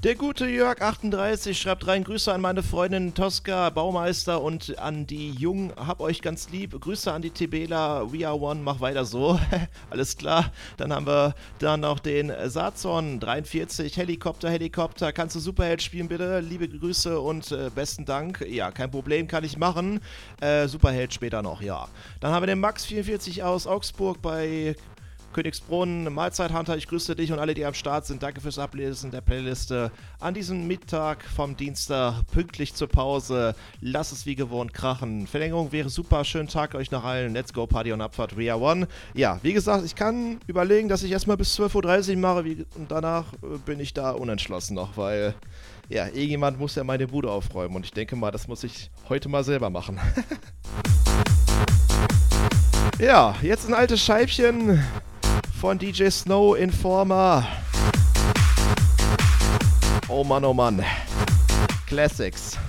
Der gute Jörg38 schreibt rein, Grüße an meine Freundin Tosca, Baumeister und an die Jung, hab euch ganz lieb. Grüße an die Tibela, We Are One, mach weiter so. Alles klar. Dann haben wir da noch den Sazon43, Helikopter, kannst du Superheld spielen bitte? Liebe Grüße und besten Dank. Ja, kein Problem, kann ich machen. Superheld später noch, ja. Dann haben wir den Max44 aus Augsburg bei Königsbrunn, Mahlzeit Hunter, ich grüße dich und alle, die am Start sind. Danke fürs Ablesen der Playliste. An diesem Mittag vom Dienstag, pünktlich zur Pause. Lass es wie gewohnt krachen. Verlängerung wäre super. Schönen Tag euch noch allen. Let's go, Party on Abfahrt, We Are One. Ja, wie gesagt, ich kann überlegen, dass ich erstmal bis 12.30 Uhr mache und danach bin ich da unentschlossen noch, weil ja, irgendjemand muss ja meine Bude aufräumen und ich denke mal, das muss ich heute mal selber machen. Ja, jetzt ein altes Scheibchen von DJ Snow Informer. Oh Mann, oh Mann. Classics.